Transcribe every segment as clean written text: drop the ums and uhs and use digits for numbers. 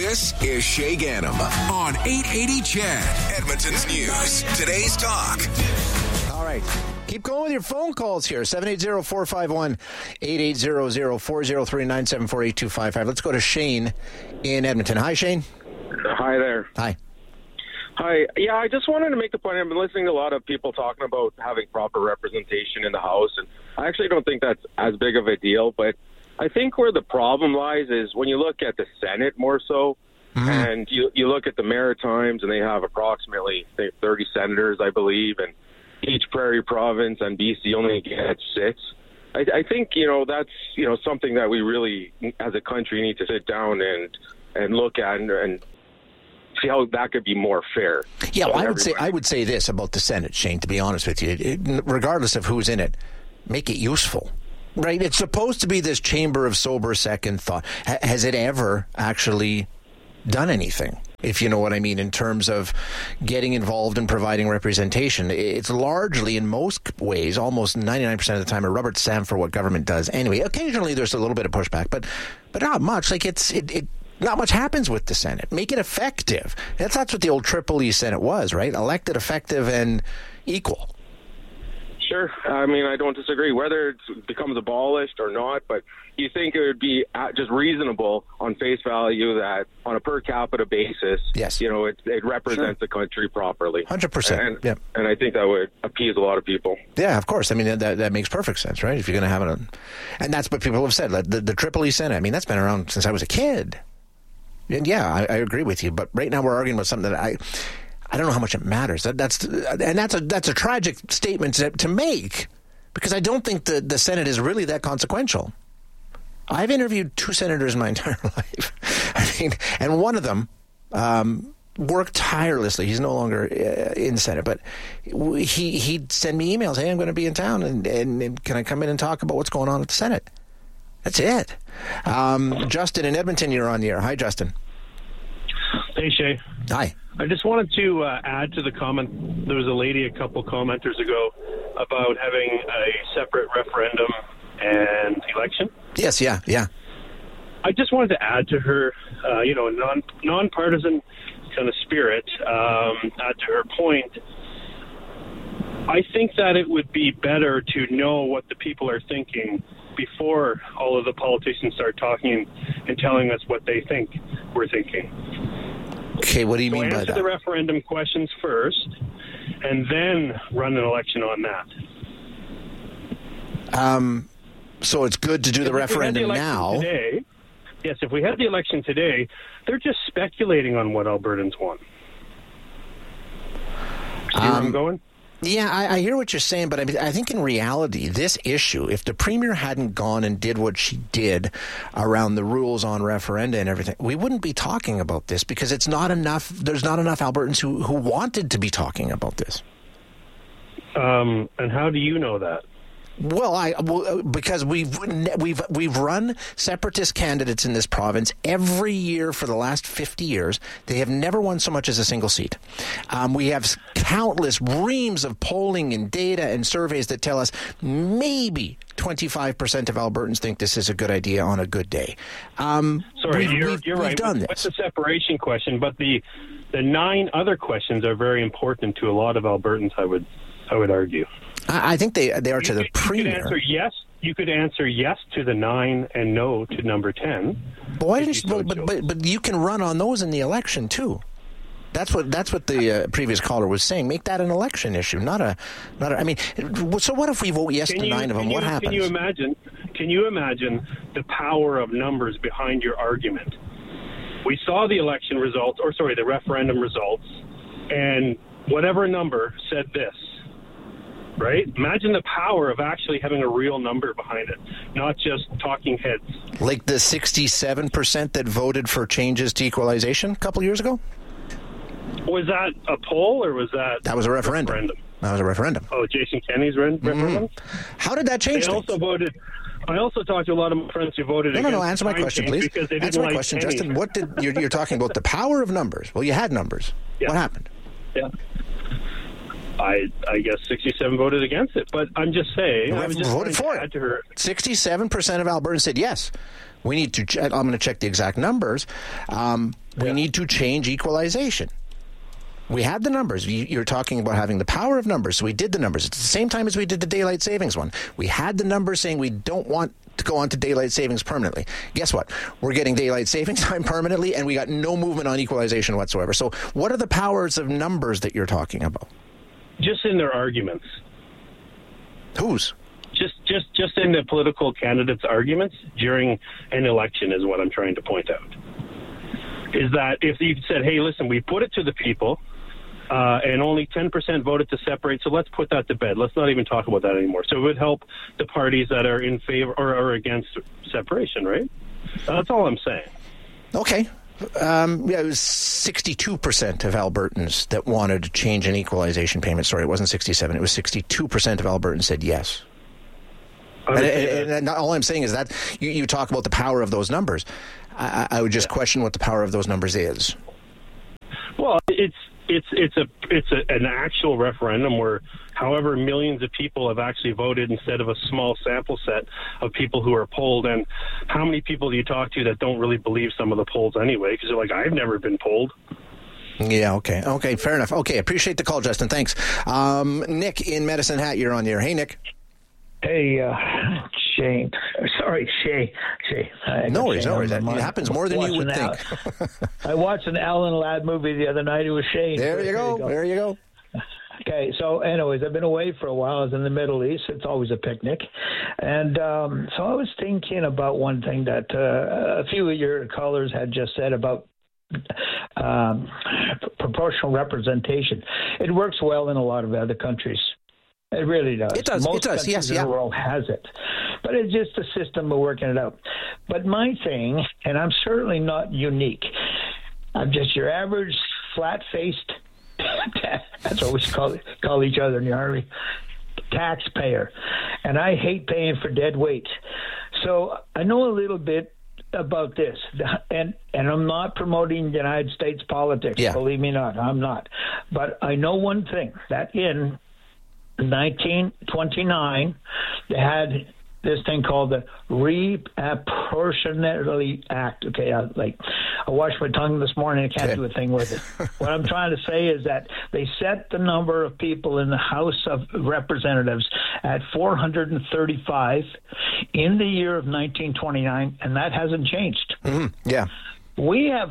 This is Shay Ganem on 880 CHED, Edmonton's News. Today's talk. All right. Keep going with your phone calls here. 780-451-8800, 403-974-8255. Let's go to Shane in Edmonton. Hi, Shane. Hi there. Hi. Hi. Yeah, I just wanted to make the point. I've been listening to a lot of people talking about having proper representation in the House, and I actually don't think that's as big of a deal, but I think where the problem lies is when you look at the Senate more so, and you look at the Maritimes, and they have approximately 30 senators, I believe, and each prairie province and BC only gets 6. I think, that's, something that we really, as a country, need to sit down and look at and see how that could be more fair. Yeah, well, I would say this about the Senate, Shane, to be honest with you. Regardless of who's in it, make it useful. Right? It's supposed to be this chamber of sober second thought. Has it ever actually done anything, if you know what I mean, in terms of getting involved and providing representation? It's largely, in most ways, almost 99% of the time, a rubber stamp for what government does. Anyway, occasionally there's a little bit of pushback, but not much. Like not much happens with the Senate. Make it effective. That's what the old Triple E Senate was, right? Elected, effective, and equal. Sure. I mean, I don't disagree whether it becomes abolished or not, but you think it would be just reasonable on face value that on a per capita basis, yes, it represents the country properly. 100%. And I think that would appease a lot of people. Yeah, of course. I mean, that makes perfect sense, right? If you're going to have it and that's what people have said. Like the Triple E Senate, I mean, that's been around since I was a kid. And yeah, I agree with you. But right now we're arguing about something that I don't know how much it matters. That's a tragic statement to make, because I don't think the Senate is really that consequential. I've interviewed 2 senators in my entire life. I mean, and one of them worked tirelessly. He's no longer in the Senate, but he'd send me emails. Hey, I'm going to be in town, and can I come in and talk about what's going on at the Senate? That's it. Justin in Edmonton, you're on the air. Hi, Justin. Hey, Shay. Hi. I just wanted to add to the comment. There was a lady a couple commenters ago about having a separate referendum and election. Yes, yeah. I just wanted to add to her, nonpartisan kind of spirit, add to her point. I think that it would be better to know what the people are thinking before all of the politicians start talking and telling us what they think we're thinking. Okay, what do you mean by that? Answer the referendum questions first, and then run an election on that. So it's good to do the referendum now. Yes, if we had the election today, they're just speculating on what Albertans want. See where I'm going? Yeah, I hear what you're saying, but I think in reality, this issue, if the Premier hadn't gone and did what she did around the rules on referenda and everything, we wouldn't be talking about this, because it's not enough. There's not enough Albertans who wanted to be talking about this. And how do you know that? Well, because we've run separatist candidates in this province every year for the last 50 years. They have never won so much as a single seat. We have countless reams of polling and data and surveys that tell us maybe 25% of Albertans think this is a good idea on a good day. Sorry, you're right. We've done this. What's the separation question? But the 9 other questions are very important to a lot of Albertans, I would argue. I think they are to the Premier. You could answer yes to the 9 and no to number 10. But why didn't you? But you can run on those in the election too. That's what the previous caller was saying. Make that an election issue, not a. I mean, so what if we vote yes to 9 of them? What happens? Can you imagine the power of numbers behind your argument? We saw the the referendum results, and whatever number said this. Right? Imagine the power of actually having a real number behind it, not just talking heads. Like the 67% that voted for changes to equalization a couple years ago? Was that a poll, or was that... That was a referendum. That was a referendum. Oh, Jason Kenney's referendum? How did that change things? I also talked to a lot of my friends who voted against... No, answer my question, please. Answer my question, Justin. You're talking about the power of numbers. Well, you had numbers. Yeah. What happened? Yeah. I guess 67 voted against it, but I'm just saying. I was just voted for it. 67% of Albertans said yes. We need to. I'm going to check the exact numbers. We need to change equalization. We had the numbers. You're talking about having the power of numbers. So we did the numbers. It's the same time as we did the daylight savings one. We had the numbers saying we don't want to go on to daylight savings permanently. Guess what? We're getting daylight savings time permanently, and we got no movement on equalization whatsoever. So what are the powers of numbers that you're talking about? Just in their arguments. Whose? Just in the political candidates' arguments during an election is what I'm trying to point out. Is that if you said, hey, listen, we put it to the people, and only 10% voted to separate, so let's put that to bed. Let's not even talk about that anymore. So it would help the parties that are in favor or are against separation, right? That's all I'm saying. Okay. It was 62% of Albertans that wanted to change an equalization payment. Sorry, it wasn't 67. It was 62% of Albertans said yes. And all I'm saying is that you talk about the power of those numbers. I would just question what the power of those numbers is. Well, it's an actual referendum where however millions of people have actually voted instead of a small sample set of people who are polled. And how many people do you talk to that don't really believe some of the polls anyway? Because they're like, I've never been polled. Yeah, okay, fair enough. Okay, appreciate the call, Justin. Thanks. Nick in Medicine Hat, you're on the air. Hey, Nick. Hey, Shane. Sorry, Shay. No worries. It happens more than you would think. I watched an Alan Ladd movie the other night. It was Shane. There you go. Okay, so anyways, I've been away for a while. I was in the Middle East. It's always a picnic. And so I was thinking about one thing that a few of your callers had just said about proportional representation. It works well in a lot of other countries. It really does. It does. Most countries in the world has it. But it's just a system of working it out. But my thing, and I'm certainly not unique, I'm just your average flat-faced, that's what we call each other in the Army, taxpayer. And I hate paying for dead weight. So I know a little bit about this, and I'm not promoting United States politics. Believe me not, I'm not. But I know one thing, that in 1929, they had this thing called the Reapportionality Act. Okay, I washed my tongue this morning. I can't do a thing with it. What I'm trying to say is that they set the number of people in the House of Representatives at 435 in the year of 1929, and that hasn't changed. Mm-hmm. Yeah. We have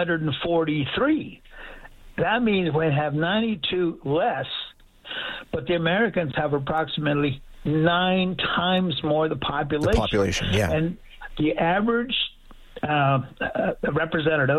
343. That means we have 92 less, but the Americans have approximately 9 times more the population. Yeah. And the average representative,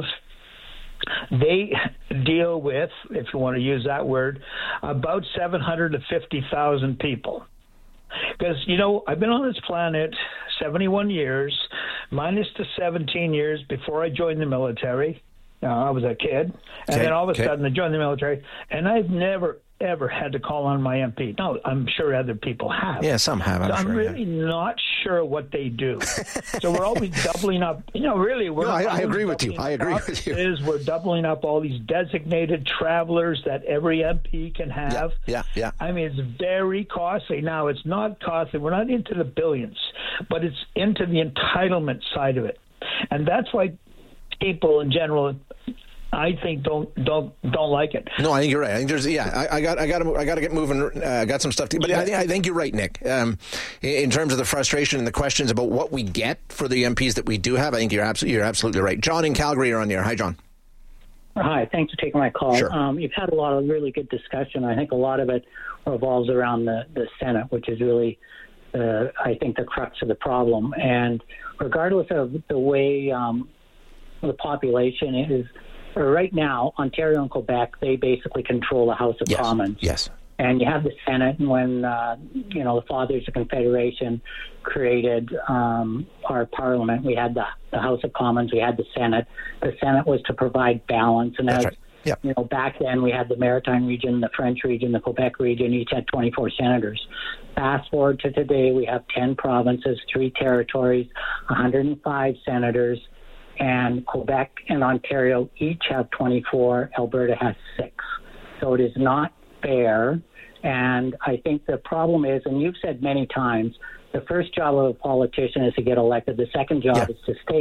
they deal with, if you want to use that word, about 750,000 people. Because, I've been on this planet 71 years, minus the 17 years before I joined the military. I was a kid. And then all of a sudden I joined the military. And I've never, ever had to call on my MP. No, I'm sure other people have. Yeah, some have. I'm really not sure what they do. So we're always doubling up. Really, we're. No, I agree with you. We're doubling up all these designated travelers that every MP can have. Yeah. I mean, it's very costly. Now, it's not costly. We're not into the billions, but it's into the entitlement side of it, and that's why people in general, I think don't like it. No, I think you're right. I think there's I got to get moving. I got some stuff to, but I think you're right, Nick. In terms of the frustration and the questions about what we get for the MPs that we do have, I think you're absolutely right. John in Calgary, you're on the air. Hi, John. Hi, thanks for taking my call. Sure. You've had a lot of really good discussion. I think a lot of it revolves around the Senate, which is really, I think, the crux of the problem. And regardless of the way the population is. Right now, Ontario and Quebec, they basically control the House of Commons. Yes. And you have the Senate, and when, the Fathers of Confederation created our parliament, we had the House of Commons, we had the Senate. The Senate was to provide balance. And back then we had the Maritime region, the French region, the Quebec region, each had 24 senators. Fast forward to today, we have 10 provinces, 3 territories, 105 senators. And Quebec and Ontario each have 24. Alberta has 6. So it is not fair. And I think the problem is, and you've said many times, the first job of a politician is to get elected. The second job is to stay.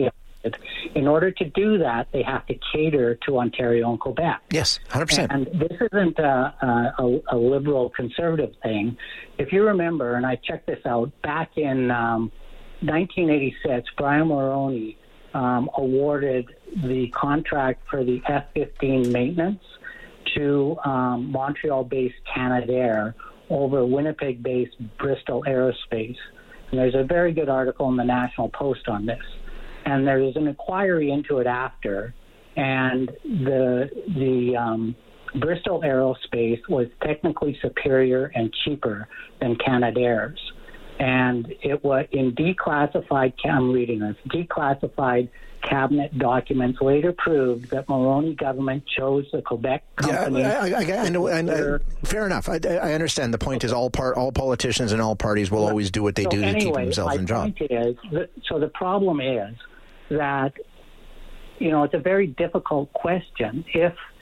In order to do that, they have to cater to Ontario and Quebec. Yes, 100%. And this isn't a liberal conservative thing. If you remember, and I checked this out, back in 1986, Brian Mulroney awarded the contract for the F-15 maintenance to Montreal-based Canadair over Winnipeg-based Bristol Aerospace. And there's a very good article in the National Post on this. And there was an inquiry into it after, and the Bristol Aerospace was technically superior and cheaper than Canadair's. And it was in declassified, I'm reading this, declassified cabinet documents later proved that Mulroney government chose the Quebec company. Yeah, I know, fair enough. I understand. The point is all politicians and all parties will always do what they do to keep themselves in job. So the problem is that, it's a very difficult question. If